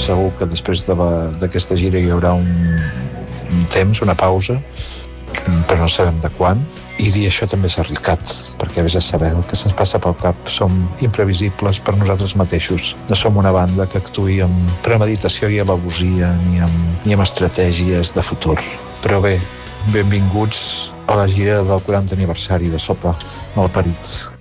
segur que després d'aquesta gira hi haurà un temps, una pausa, però no sabem de quan. I dir això també és arriscat, perquè vés a saber el que se'ns passa pel cap. Som imprevisibles per nosaltres mateixos. No som una banda que actuï amb premeditació i al·legosia ni amb estratègies de futur. Però bé, benvinguts a la gira del 40 aniversari de Sopa Malparits.